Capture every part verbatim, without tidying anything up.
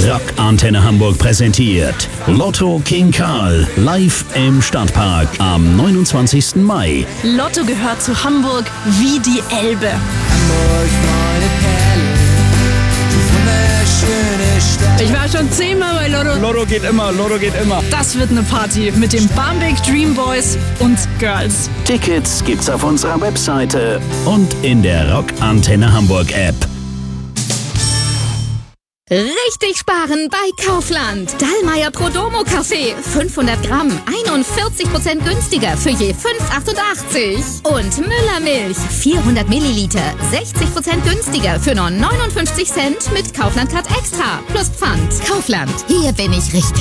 Rock Antenne Hamburg präsentiert Lotto King Karl live im Stadtpark am neunundzwanzigsten Mai. Lotto gehört zu Hamburg wie die Elbe. Hamburg, meine Perle, die wunderschöne Stadt. Ich war schon zehnmal bei Lotto. Lotto geht immer, Lotto geht immer. Das wird eine Party mit den Barmbek Dream Boys und Girls. Tickets gibt's auf unserer Webseite und in der Rock Antenne Hamburg App. Richtig sparen bei Kaufland. Dallmayr Prodomo Kaffee. fünfhundert Gramm. einundvierzig Prozent günstiger für je fünf achtundachtzig. Und Müller Milch. vierhundert Milliliter. sechzig Prozent günstiger für nur neunundfünfzig Cent mit Kaufland Card Extra. Plus Pfand. Kaufland. Hier bin ich richtig.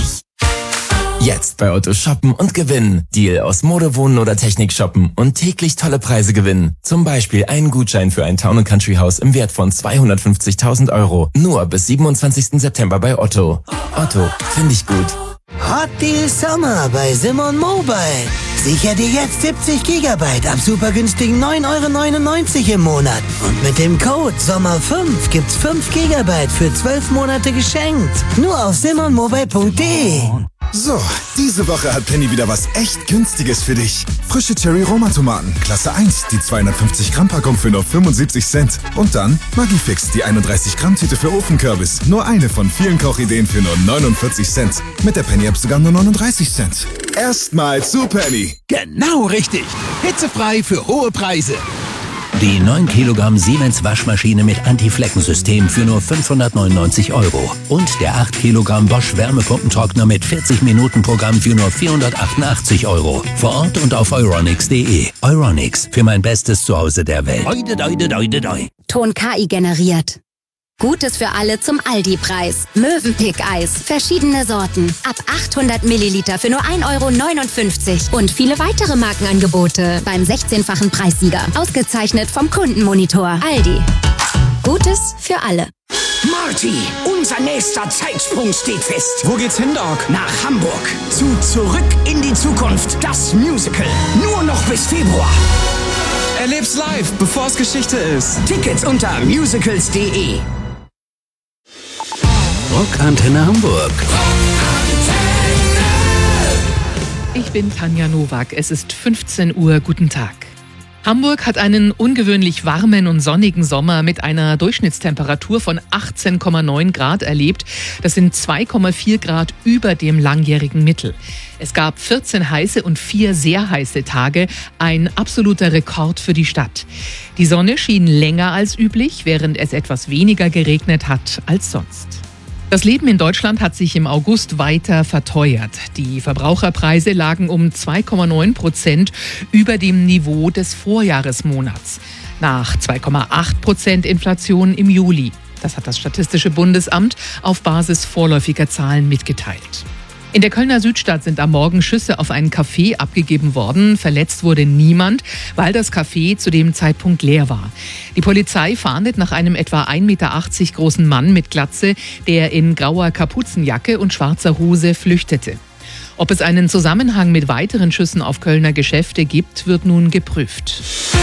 Jetzt bei Otto shoppen und gewinnen. Deal aus Mode, Wohnen oder Technik shoppen und täglich tolle Preise gewinnen. Zum Beispiel einen Gutschein für ein Town and Country Haus im Wert von zweihundertfünfzigtausend Euro. Nur bis siebenundzwanzigsten September bei Otto. Otto, finde ich gut. Hot Deal Sommer bei Simon Mobile. Sicher dir jetzt siebzig Gigabyte ab super günstigen neun Euro neunundneunzig im Monat. Und mit dem Code Sommer fünf gibt's fünf Gigabyte für zwölf Monate geschenkt. Nur auf simon mobile punkt de. So, diese Woche hat Penny wieder was echt Günstiges für dich. Frische Cherry-Roma-Tomaten, Klasse eins, die zweihundertfünfzig Gramm Packung für nur fünfundsiebzig Cent. Und dann Magifix, die einunddreißig Gramm Tüte für Ofenkürbis. Nur eine von vielen Kochideen für nur neunundvierzig Cent. Mit der Penny-App sogar nur neununddreißig Cent. Erstmal zu Penny. Genau richtig. Hitzefrei für hohe Preise. Die neun Kilogramm Siemens Waschmaschine mit Anti-Flecken-System für nur fünfhundertneunundneunzig Euro. Und der acht Kilogramm Bosch Wärmepumpentrockner mit vierzig Minuten Programm für nur vierhundertachtundachtzig Euro. Vor Ort und auf euronics punkt de. Euronics, für mein bestes Zuhause der Welt. Doi, doi, doi, doi. Ton K I generiert. Gutes für alle zum Aldi-Preis. Mövenpick-Eis. Verschiedene Sorten. Ab achthundert Milliliter für nur ein Euro neunundfünfzig. Und viele weitere Markenangebote beim sechzehnfachen Preissieger. Ausgezeichnet vom Kundenmonitor. Aldi. Gutes für alle. Marty, unser nächster Zeitsprung steht fest. Wo geht's hin, Doc? Nach Hamburg. Zu Zurück in die Zukunft. Das Musical. Nur noch bis Februar. Erleb's live, bevor es Geschichte ist. Tickets unter musicals punkt de. Rock Antenne Hamburg. Ich bin Tanja Nowak. Es ist fünfzehn Uhr. Guten Tag. Hamburg hat einen ungewöhnlich warmen und sonnigen Sommer mit einer Durchschnittstemperatur von achtzehn Komma neun Grad erlebt. Das sind zwei Komma vier Grad über dem langjährigen Mittel. Es gab vierzehn heiße und vier sehr heiße Tage, ein absoluter Rekord für die Stadt. Die Sonne schien länger als üblich, während es etwas weniger geregnet hat als sonst. Das Leben in Deutschland hat sich im August weiter verteuert. Die Verbraucherpreise lagen um zwei Komma neun Prozent über dem Niveau des Vorjahresmonats. Nach zwei Komma acht Prozent Inflation im Juli. Das hat das Statistische Bundesamt auf Basis vorläufiger Zahlen mitgeteilt. In der Kölner Südstadt sind am Morgen Schüsse auf einen Café abgegeben worden. Verletzt wurde niemand, weil das Café zu dem Zeitpunkt leer war. Die Polizei fahndet nach einem etwa ein Meter achtzig großen Mann mit Glatze, der in grauer Kapuzenjacke und schwarzer Hose flüchtete. Ob es einen Zusammenhang mit weiteren Schüssen auf Kölner Geschäfte gibt, wird nun geprüft.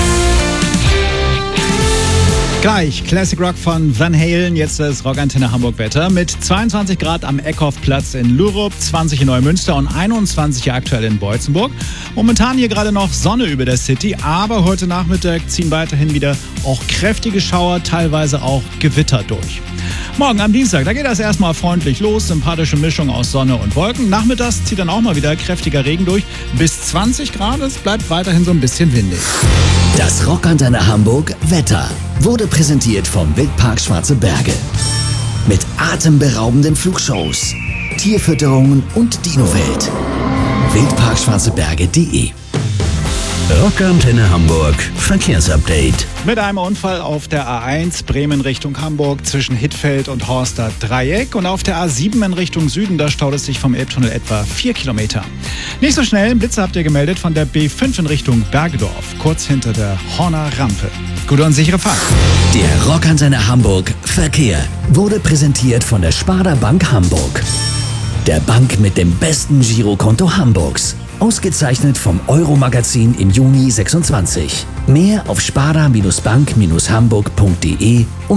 Gleich Classic Rock von Van Halen, jetzt das Rock Antenne Hamburg Wetter mit zweiundzwanzig Grad am Eckhoffplatz in Lurup, zwanzig in Neumünster und einundzwanzig aktuell in Beutzenburg. Momentan hier gerade noch Sonne über der City, aber heute Nachmittag ziehen weiterhin wieder auch kräftige Schauer, teilweise auch Gewitter durch. Morgen am Dienstag, da geht das erstmal freundlich los, sympathische Mischung aus Sonne und Wolken. Nachmittags zieht dann auch mal wieder kräftiger Regen durch, bis zwanzig Grad, es bleibt weiterhin so ein bisschen windig. Das Rock Antenne Hamburg Wetter wurde präsentiert vom Wildpark Schwarze Berge. Mit atemberaubenden Flugshows, Tierfütterungen und Dinowelt. wildpark schwarze berge punkt de. Rock Antenne Hamburg Verkehrsupdate. Mit einem Unfall auf der A eins Bremen Richtung Hamburg zwischen Hittfeld und Horster Dreieck und auf der A sieben in Richtung Süden, da staut es sich vom Elbtunnel etwa vier Kilometer. Nicht so schnell, Blitze habt ihr gemeldet von der B fünf in Richtung Bergedorf, kurz hinter der Horner Rampe. Gute und sichere Fahrt. Der Rock Antenne Hamburg Verkehr wurde präsentiert von der Sparda Bank Hamburg. Der Bank mit dem besten Girokonto Hamburgs. Ausgezeichnet vom Euro-Magazin im Juni sechsundzwanzig. Mehr auf sparda Bindestrich bank Bindestrich hamburg punkt de